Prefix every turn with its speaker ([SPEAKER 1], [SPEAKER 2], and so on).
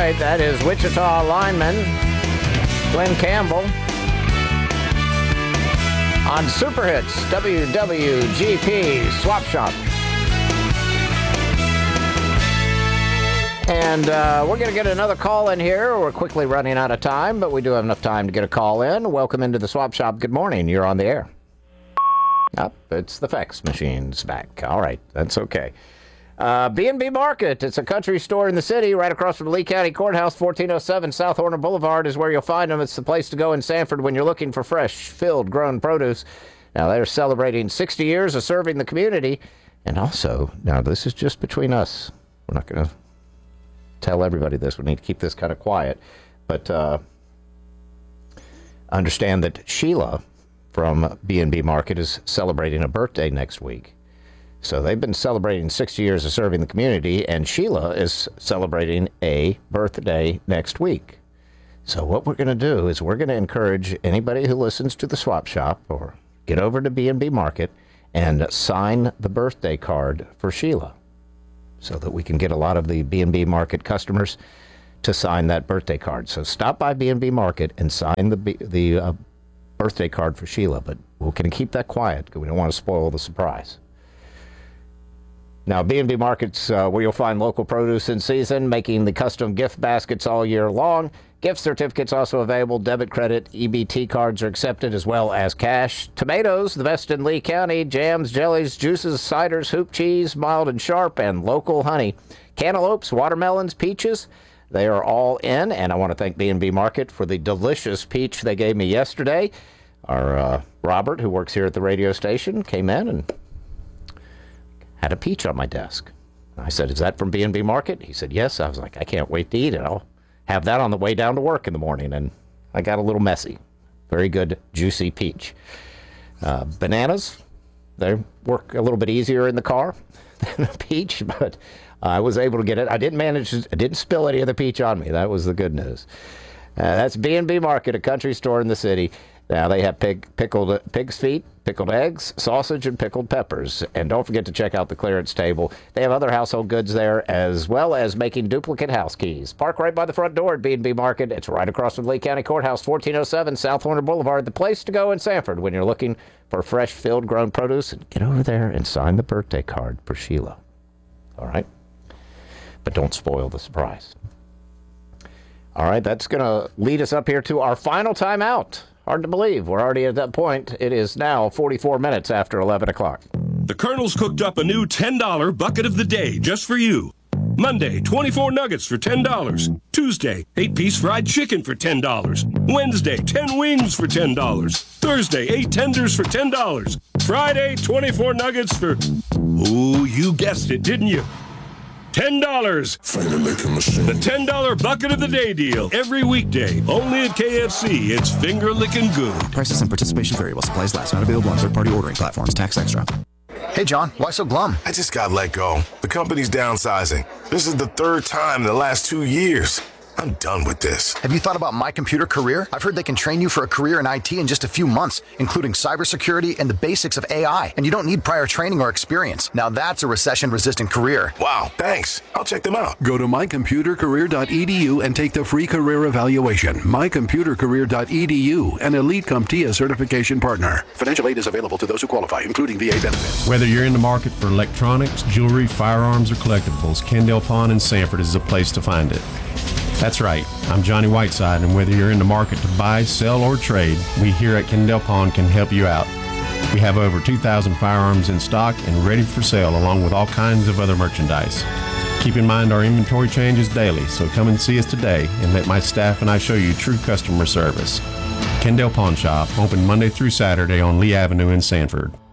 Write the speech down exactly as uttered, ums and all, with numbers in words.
[SPEAKER 1] right, that is Wichita lineman Glenn Campbell on Super Hits W W G P Swap Shop. And uh, we're going to get another call in here. We're quickly running out of time, but we do have enough time to get a call in. Welcome into the Swap Shop. Good morning. You're on the air. Oh, it's the fax machine's back. All right, that's okay. Uh, B and B Market. It's a country store in the city right across from Lee County Courthouse. fourteen oh seven South Horner Boulevard is where you'll find them. It's the place to go in Sanford when you're looking for fresh, filled, grown produce. Now, they're celebrating sixty years of serving the community. And also, now this is just between us. We're not going to tell everybody this. We need to keep this kind of quiet. But uh, understand that Sheila from B and B Market is celebrating a birthday next week. So they've been celebrating sixty years of serving the community, and Sheila is celebrating a birthday next week. So what we're going to do is we're going to encourage anybody who listens to the Swap Shop or get over to B and B Market and sign the birthday card for Sheila so that we can get a lot of the B and B Market customers to sign that birthday card. So stop by B and B Market and sign the B, the uh, birthday card for Sheila, but we're going to keep that quiet because we don't want to spoil the surprise. Now, B and B Market's uh, where you'll find local produce in season, making the custom gift baskets all year long. Gift certificates also available. Debit, credit, E B T cards are accepted, as well as cash. Tomatoes, the best in Lee County. Jams, jellies, juices, ciders, hoop cheese, mild and sharp, and local honey. Cantaloupes, watermelons, peaches, they are all in. And I want to thank B and B Market for the delicious peach they gave me yesterday. Our uh, Robert, who works here at the radio station, came in and had a peach on my desk. I said, is that from B and B Market? He said, yes. I was like, I can't wait to eat it. I'll have that on the way down to work in the morning. And I got a little messy. Very good, juicy peach. Uh, bananas, they work a little bit easier in the car than a peach, but I was able to get it. I didn't manage, to, I didn't spill any of the peach on me. That was the good news. Uh, that's B and B Market, a country store in the city. Now, they have pig, pickled pig's feet, pickled eggs, sausage, and pickled peppers. And don't forget to check out the clearance table. They have other household goods there, as well as making duplicate house keys. Park right by the front door at B and B Market. It's right across from Lee County Courthouse, fourteen oh seven South Horner Boulevard, the place to go in Sanford when you're looking for fresh, filled, grown produce. And get over there and sign the birthday card for Sheila. All right? But don't spoil the surprise. All right, that's going to lead us up here to our final time out. Hard to believe. We're already at that point. It is now forty-four minutes after eleven o'clock.
[SPEAKER 2] The Colonel's cooked up a new ten dollar bucket of the day just for you. Monday, twenty-four nuggets for ten dollars. Tuesday, eight-piece fried chicken for ten dollars. Wednesday, ten wings for ten dollars. Thursday, eight tenders for ten dollars. Friday, twenty-four nuggets for... Ooh, you guessed it, didn't you? ten dollars.
[SPEAKER 3] Finger licking machine.
[SPEAKER 2] The ten dollar bucket of the day deal. Every weekday. Only at K F C. It's finger licking good.
[SPEAKER 4] Prices and participation vary while supplies last. Not available on third-party ordering platforms. Tax extra.
[SPEAKER 5] Hey, John. Why so glum?
[SPEAKER 3] I just got let go. The company's downsizing. This is the third time in the last two years. I'm done with this.
[SPEAKER 5] Have you thought about My Computer Career? I've heard they can train you for a career in I T in just a few months, including cybersecurity and the basics of A I. And you don't need prior training or experience. Now that's a recession-resistant career.
[SPEAKER 3] Wow, thanks. I'll check them out.
[SPEAKER 6] Go to my computer career dot e d u and take the free career evaluation. my computer career dot e d u, an Elite CompTIA certification partner. Financial aid is available to those who qualify, including V A benefits.
[SPEAKER 7] Whether you're in the market for electronics, jewelry, firearms, or collectibles, Kendall Pawn in Sanford is the place to find it. That's right. I'm Johnny Whiteside, and whether you're in the market to buy, sell, or trade, we here at Kendall Pawn can help you out. We have over two thousand firearms in stock and ready for sale, along with all kinds of other merchandise. Keep in mind our inventory changes daily, so come and see us today and let my staff and I show you true customer service. Kendall Pawn Shop, open Monday through Saturday on Lee Avenue in Sanford.